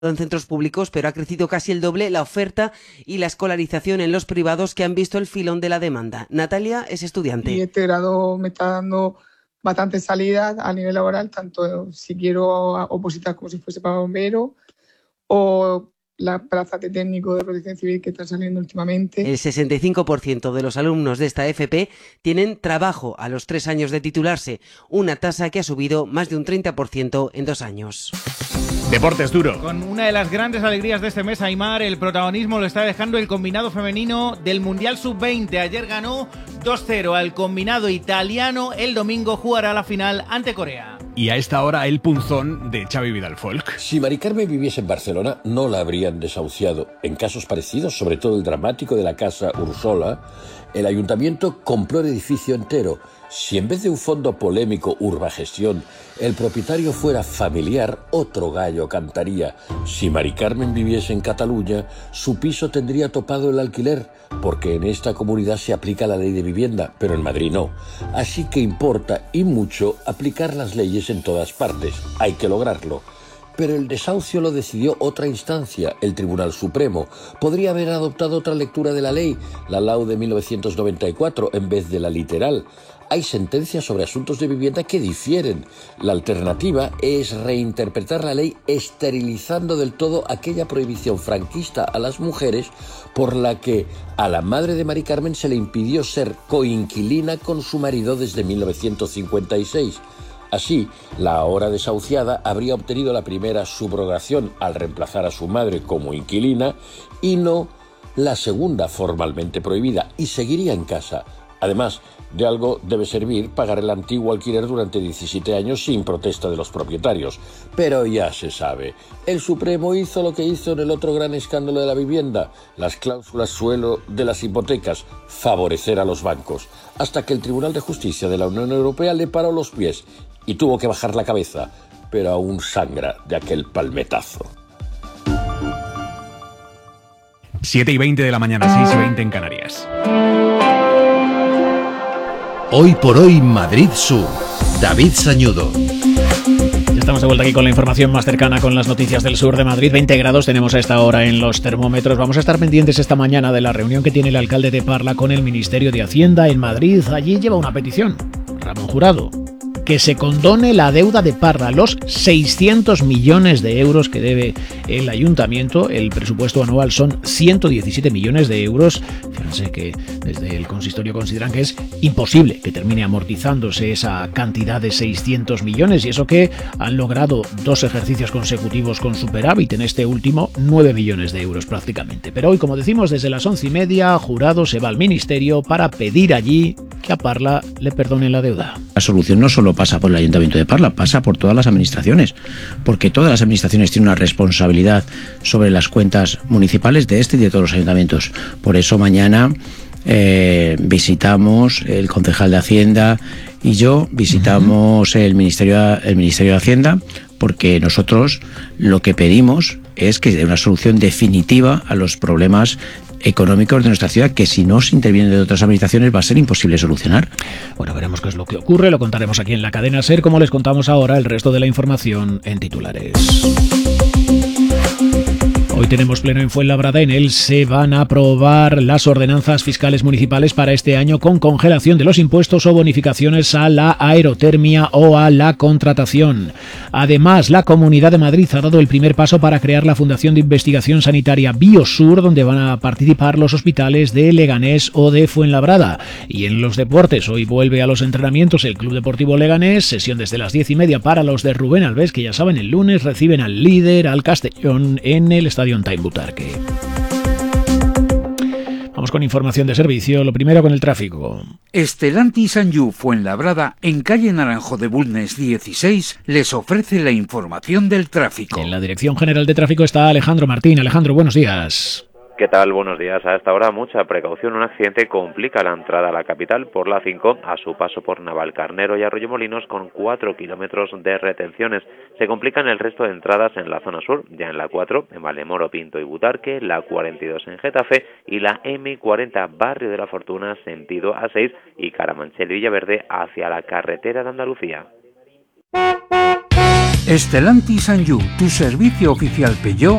en centros públicos, pero ha crecido casi el doble la oferta y la escolarización en los privados, que han visto el filón de la demanda. Natalia es estudiante. Y este grado me está dando bastantes salidas a nivel laboral, tanto si quiero opositar como si fuese para bombero, o las plazas de técnico de protección civil que están saliendo últimamente. El 65% de los alumnos de esta FP tienen trabajo a los 3 años de titularse, una tasa que ha subido más de un 30% en 2 años. Deportes duro. Con una de las grandes alegrías de este mes, Aimar, el protagonismo lo está dejando el combinado femenino del Mundial Sub-20. Ayer ganó 2-0 al combinado italiano. El domingo jugará la final ante Corea. Y a esta hora el punzón de Xavi Vidal Folk. Si Mari Carmen viviese en Barcelona, no la habrían desahuciado. En casos parecidos, sobre todo el dramático de la Casa Ursola, el ayuntamiento compró el edificio entero. Si en vez de un fondo polémico Urbagestión, el propietario fuera familiar, otro gallo cantaría. Si Mari Carmen viviese en Cataluña, su piso tendría topado el alquiler, porque en esta comunidad se aplica la ley de vivienda, pero en Madrid no. Así que importa, y mucho, aplicar las leyes en todas partes. Hay que lograrlo. Pero el desahucio lo decidió otra instancia, el Tribunal Supremo. Podría haber adoptado otra lectura de la ley, la LAU de 1994, en vez de la literal. Hay sentencias sobre asuntos de vivienda que difieren. La alternativa es reinterpretar la ley esterilizando del todo aquella prohibición franquista a las mujeres por la que a la madre de Mari Carmen se le impidió ser coinquilina con su marido desde 1956. Así, la ahora desahuciada habría obtenido la primera subrogación al reemplazar a su madre como inquilina y no la segunda formalmente prohibida, y seguiría en casa. Además, de algo debe servir pagar el antiguo alquiler durante 17 años sin protesta de los propietarios. Pero ya se sabe, el Supremo hizo lo que hizo en el otro gran escándalo de la vivienda, las cláusulas suelo de las hipotecas, favorecer a los bancos, hasta que el Tribunal de Justicia de la Unión Europea le paró los pies y tuvo que bajar la cabeza, pero aún sangra de aquel palmetazo. 7:20 de la mañana, 6:20 en Canarias. Hoy por hoy Madrid Sur. David Sañudo. Ya estamos de vuelta aquí con la información más cercana, con las noticias del sur de Madrid. 20 grados tenemos a esta hora en los termómetros. Vamos a estar pendientes esta mañana de la reunión que tiene el alcalde de Parla con el Ministerio de Hacienda en Madrid. Allí lleva una petición, Ramón Jurado, que se condone la deuda de Parla, los 600 millones de euros que debe el ayuntamiento. El presupuesto anual son 117 millones de euros. Fíjense que desde el consistorio consideran que es imposible que termine amortizándose esa cantidad de 600 millones, y eso que han logrado 2 ejercicios consecutivos con superávit, en este último 9 millones de euros prácticamente. Pero hoy, como decimos, desde las 11:30, Jurado se va al ministerio para pedir allí que a Parla le perdonen la deuda. La solución no solo pasa por el Ayuntamiento de Parla, pasa por todas las administraciones, porque todas las administraciones tienen una responsabilidad sobre las cuentas municipales de este y de todos los ayuntamientos. Por eso mañana visitamos, el concejal de Hacienda y yo visitamos el Ministerio de Hacienda, porque nosotros lo que pedimos es que dé una solución definitiva a los problemas económicos de nuestra ciudad, que si no se interviene de otras administraciones va a ser imposible solucionar. Bueno, veremos qué es lo que ocurre, lo contaremos aquí en la cadena SER, como les contamos ahora el resto de la información en titulares. Hoy tenemos pleno en Fuenlabrada. En él se van a aprobar las ordenanzas fiscales municipales para este año, con congelación de los impuestos o bonificaciones a la aerotermia o a la contratación. Además, la Comunidad de Madrid ha dado el primer paso para crear la Fundación de Investigación Sanitaria Biosur, donde van a participar los hospitales de Leganés o de Fuenlabrada. Y en los deportes, hoy vuelve a los entrenamientos el Club Deportivo Leganés, sesión desde las 10:30 para los de Rubén Alves, que ya saben, el lunes reciben al líder, al Castellón, en el Estadio Time Butarque. Vamos con información de servicio, lo primero con el tráfico. Stellantis Sanyu Fuenlabrada, en calle Naranjo de Bulnes 16, les ofrece la información del tráfico. En la Dirección General de Tráfico está Alejandro Martín. Alejandro, buenos días. ¿Qué tal? Buenos días. A esta hora mucha precaución. Un accidente complica la entrada a la capital por la 5 a su paso por Navalcarnero y Arroyomolinos, con 4 kilómetros de retenciones. Se complican el resto de entradas en la zona sur, ya en la 4 en Valdemoro, Pinto y Butarque, la 42 en Getafe y la M40 Barrio de la Fortuna sentido A6 y Carabanchel y Villaverde hacia la carretera de Andalucía. Stellantis Anjou, tu servicio oficial Peugeot